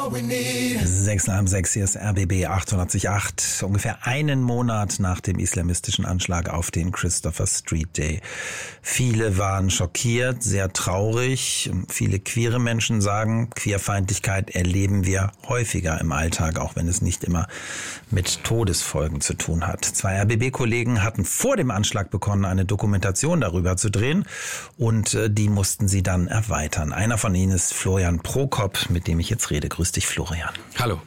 6:06, hier ist RBB 888. Ungefähr einen Monat nach dem islamistischen Anschlag auf den Christopher Street Day. Viele waren schockiert, sehr traurig. Viele queere Menschen sagen, Queerfeindlichkeit erleben wir häufiger im Alltag, auch wenn es nicht immer mit Todesfolgen zu tun hat. 2 RBB-Kollegen hatten vor dem Anschlag begonnen, eine Dokumentation darüber zu drehen, und die mussten sie dann erweitern. Einer von ihnen ist Florian Prokop, mit dem ich jetzt rede. Grüß dich, Florian. Hallo.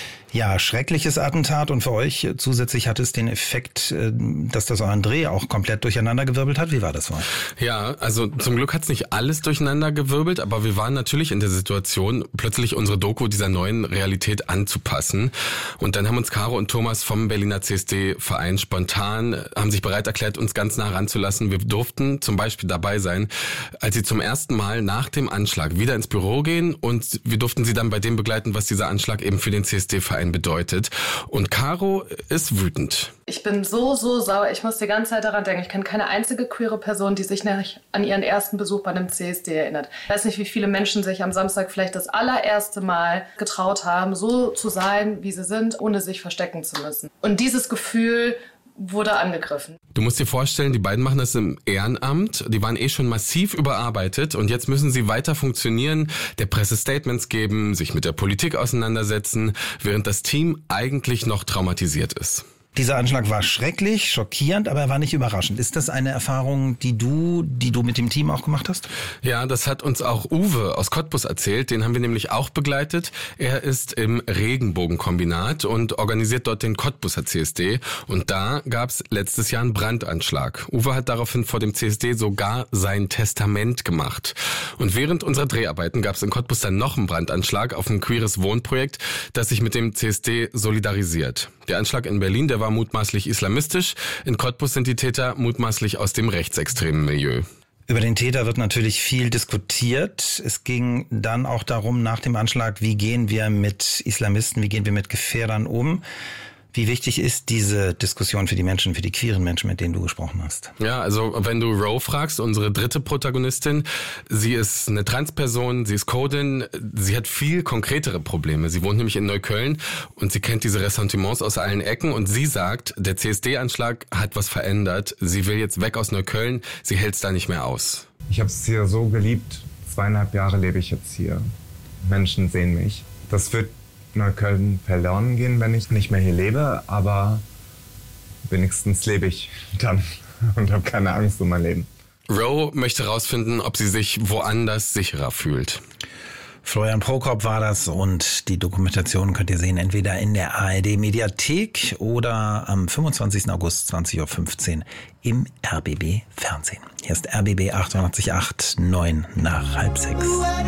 Ja, schreckliches Attentat, und für euch zusätzlich hat es den Effekt, dass das euren Dreh auch komplett durcheinandergewirbelt hat. Wie war das für euch? Ja, also zum Glück hat es nicht alles durcheinandergewirbelt, aber wir waren natürlich in der Situation, plötzlich unsere Doku dieser neuen Realität anzupassen. Und dann haben uns Caro und Thomas vom Berliner CSD-Verein spontan, haben sich bereit erklärt, uns ganz nah ranzulassen. Wir durften zum Beispiel dabei sein, als sie zum ersten Mal nach dem Anschlag wieder ins Büro gehen, und wir durften sie dann bei dem begleiten, was dieser Anschlag eben für den CSD-Verein bedeutet. Und Caro ist wütend. Ich bin so sauer. Ich muss die ganze Zeit daran denken. Ich kenne keine einzige queere Person, die sich nicht an ihren ersten Besuch bei einem CSD erinnert. Ich weiß nicht, wie viele Menschen sich am Samstag vielleicht das allererste Mal getraut haben, so zu sein, wie sie sind, ohne sich verstecken zu müssen. Und dieses Gefühl wurde angegriffen. Du musst dir vorstellen, die beiden machen das im Ehrenamt. Die waren schon massiv überarbeitet, und jetzt müssen sie weiter funktionieren, der Presse Statements geben, sich mit der Politik auseinandersetzen, während das Team eigentlich noch traumatisiert ist. Dieser Anschlag war schrecklich, schockierend, aber er war nicht überraschend. Ist das eine Erfahrung, die du mit dem Team auch gemacht hast? Ja, das hat uns auch Uwe aus Cottbus erzählt. Den haben wir nämlich auch begleitet. Er ist im Regenbogenkombinat und organisiert dort den Cottbuser CSD. Und da gab's letztes Jahr einen Brandanschlag. Uwe hat daraufhin vor dem CSD sogar sein Testament gemacht. Und während unserer Dreharbeiten gab's in Cottbus dann noch einen Brandanschlag auf ein queeres Wohnprojekt, das sich mit dem CSD solidarisiert. Der Anschlag in Berlin, der war mutmaßlich islamistisch. In Cottbus sind die Täter mutmaßlich aus dem rechtsextremen Milieu. Über den Täter wird natürlich viel diskutiert. Es ging dann auch darum, nach dem Anschlag, wie gehen wir mit Islamisten, wie gehen wir mit Gefährdern um? Wie wichtig ist diese Diskussion für die Menschen, für die queeren Menschen, mit denen du gesprochen hast? Ja, also wenn du Ro fragst, unsere dritte Protagonistin, sie ist eine Transperson, sie ist Kurdin, sie hat viel konkretere Probleme. Sie wohnt nämlich in Neukölln und sie kennt diese Ressentiments aus allen Ecken, und sie sagt, der CSD-Anschlag hat was verändert. Sie will jetzt weg aus Neukölln, sie hält es da nicht mehr aus. Ich habe es hier so geliebt. 2,5 Jahre lebe ich jetzt hier. Menschen sehen mich. Das wird Neukölln verloren gehen, wenn ich nicht mehr hier lebe, aber wenigstens lebe ich dann und habe keine Angst um mein Leben. Ro möchte herausfinden, ob sie sich woanders sicherer fühlt. Florian Prokop war das, und die Dokumentation könnt ihr sehen entweder in der ARD-Mediathek oder am 25. August 20.15 Uhr im RBB-Fernsehen. Hier ist RBB 888, 9 nach halb 6.